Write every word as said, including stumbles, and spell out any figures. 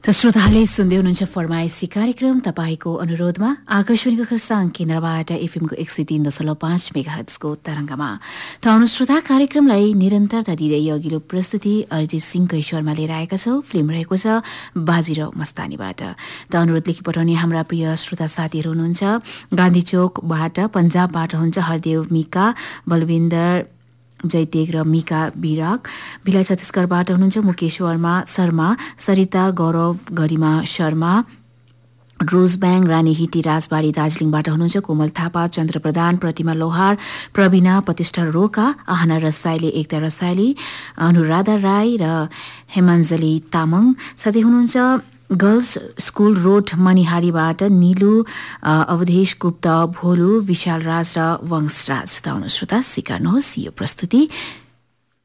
त श्रोताले सुन्दै हुनुहुन्छ फरमाइसी कार्यक्रम तपाईँको अनुरोधमा आकाशवाणीको खरसाङ केन्द्रबाट एफएमको एक सय तीन दशमलव पाँच मेगाहर्ट्जको तरङ्गमा। त अनु श्रोता कार्यक्रमलाई निरन्तरता दिँदै अघिल्लो प्रस्तुति अरिजित सिंहको ईश्वरमा लिएर आएका छौँ। फिल्म रहेको छ बाजीराव मस्तानीबाट। त अनुरोध लेखी पठाउने हाम्रा प्रिय श्रोता साथीहरू हुनुहुन्छ गान्धी चोकबाट, पन्जाबबाट हुन्छ हरदेव मिका, बलविन्दर जयतेग र मिका बिराक। भिलाई छत्तीसगढबाट हुनुहुन्छ मुकेश वर्मा शर्मा, सरिता गौरव, गरिमा शर्मा, रोजब्याङ रानी हिटी राजबाडी दार्जिलिङबाट हुनुहुन्छ कोमल थापा, चन्द्र प्रधान, प्रतिमा लोहार, प्रवीणा प्रतिष्ठा रोका, आहना रसाइली, एकता रसाइली, अनुराधा राई र हेमाञ्जली तामाङ। साथै हुनुहुन्छ गर्ल्स स्कुल रोड मनिहारीबाट निलु, अवधेश गुप्त, भोलु, विशाल राज र वंशराज। त श्रोता सिकार्नुहोस् यो प्रस्तुति